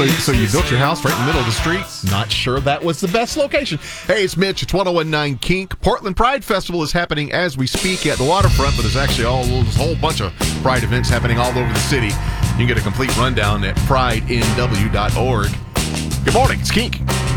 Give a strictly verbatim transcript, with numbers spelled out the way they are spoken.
So, so you built your house right in the middle of the street? Not sure that was the best location. Hey, it's Mitch. It's one oh one point nine Kink. Portland Pride Festival is happening as we speak at the waterfront, but there's actually all there's a whole bunch of Pride events happening all over the city. You can get a complete rundown at pride n w dot org. Good morning. It's Kink.